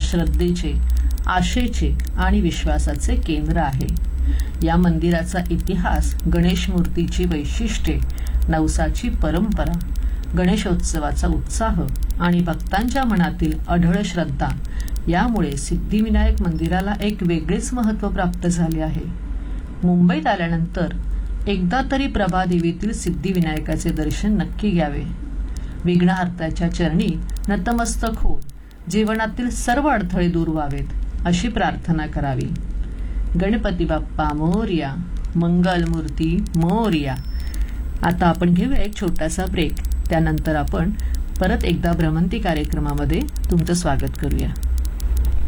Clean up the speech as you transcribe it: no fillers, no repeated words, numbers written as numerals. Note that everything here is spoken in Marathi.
श्रद्धेचे, आशेचे आणि विश्वासाचे केंद्र आहे. या मंदिराचा इतिहास, गणेश मूर्तीची वैशिष्ट्ये, नवसाची परंपरा, गणेशोत्सवाचा उत्साह आणि भक्तांच्या मनातील अढळ श्रद्धा यामुळे सिद्धिविनायक मंदिराला एक वेगळेच महत्त्व प्राप्त झाले आहे. मुंबईत आल्यानंतर एकदा तरी प्रभादेवीतील सिद्धिविनायकाचे दर्शन नक्की घ्यावे. विघ्नहर्त्याच्या चरणी नतमस्तक होऊन जीवनातील सर्व अडथळे दूर व्हावेत अशी प्रार्थना करावी. गणपती बाप्पा मोरया, मंगलमूर्ती मोरया. आता आपण घेऊया एक छोटासा ब्रेक. त्यानंतर आपण परत एकदा भ्रमंती कार्यक्रमामध्ये तुमचं स्वागत करूया.